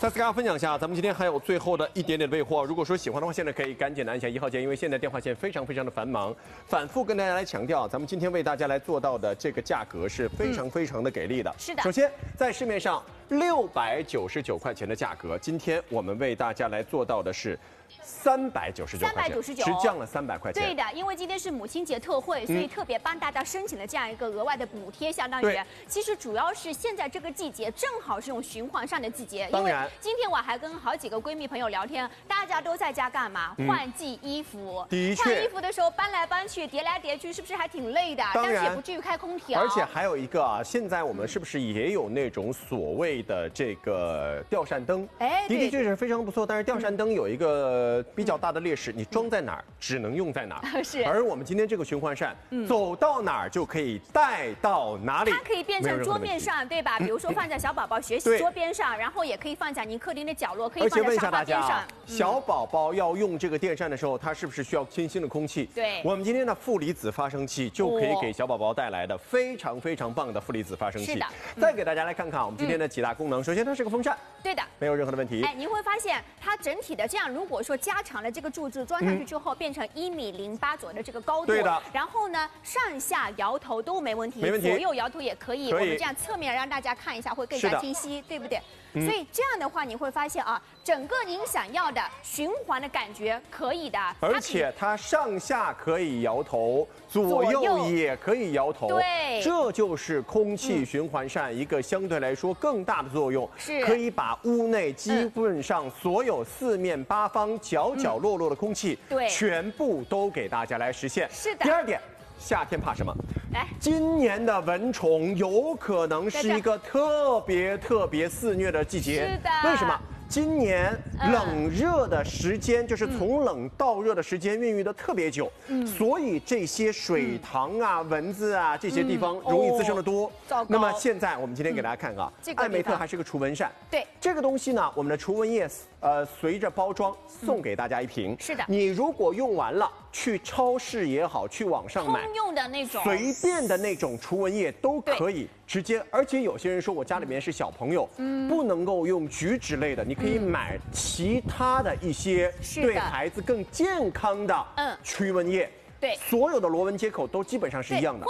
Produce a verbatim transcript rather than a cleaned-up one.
再次跟大家分享一下，咱们今天还有最后的一点点备货。如果说喜欢的话，现在可以赶紧的按下一号键，因为现在电话线非常非常的繁忙。反复跟大家来强调，咱们今天为大家来做到的这个价格是非常非常的给力的。 嗯、是的。 首先，在市面上六百九十九块钱的价格，今天我们为大家来做到的是。三百九十九块钱，只降了三百块钱。 对的，因为今天是母亲节特惠，所以特别帮大家申请了这样一个额外的补贴，相当于其实主要是现在这个季节正好是这种循环扇的季节。 当然， 今天我还跟好几个闺蜜朋友聊天，大家都在家干嘛？换季衣服。 的确， 换衣服的时候搬来搬去，叠来叠去，是不是还挺累的？但是也不至于开空调。 而且还有一个啊，现在我们是不是也有那种所谓的这个吊扇灯？哎，的确是非常不错。但是吊扇灯有一个比较大的劣势，你装在哪儿只能用在哪儿。 是。 而我们今天这个循环扇，嗯、走到哪儿就可以带到哪里。 它可以变成桌面上，对吧？比如说放在小宝宝学习桌边上，然后也可以放在您客厅的角落，可以放在沙发边上。 小宝宝要用这个电扇的时候，它是不是需要清新的空气？ 对。 我们今天的负离子发生器就可以给小宝宝带来的非常非常棒的负离子发生器。 是的。 再给大家来看看我们今天的几大功能。首先，它是个风扇。 对的。 没有任何的问题。 哎，您会发现它整体的这样，如果说加长了这个柱子装上去之后，变成一米零八左右的这个高度。 对的。 然后呢，上下摇头都没问题， 没问题。 左右摇头也可以。 可以。 我们这样侧面让大家看一下，会更加清晰，对不对？嗯、所以这样的话，你会发现啊，整个您想要的循环的感觉可以的。 而且它上下可以摇头，左右也可以摇头。 对。 这就是空气循环扇一个相对来说更大的作用， 是可以把屋内基本上所有四面八方角角落落的空气， 对、嗯， 全部都给大家来实现。 是的。 第二点，夏天怕什么？ 来， 今年的蚊虫有可能是一个特别特别肆虐的季节。 是的。 为什么？今年冷热的时间，嗯、就是从冷到热的时间孕育的特别久，嗯、所以这些水塘啊、嗯、蚊子啊这些地方容易滋生的多。 嗯哦、 那么现在我们今天给大家看啊， 嗯、 艾美特还是个除蚊扇。 对， 这个东西呢，我们的除蚊液呃随着包装送给大家一瓶。 嗯、是的。 你如果用完了，去超市也好，去网上买， 通用的那种， 随便的那种除蚊液都可以直接。而且有些人说我家里面是小朋友，嗯，不能够用菊酯类的，你可以买其他的一些对孩子更健康的嗯驱蚊液。 对， 所有的螺纹接口都基本上是一样的。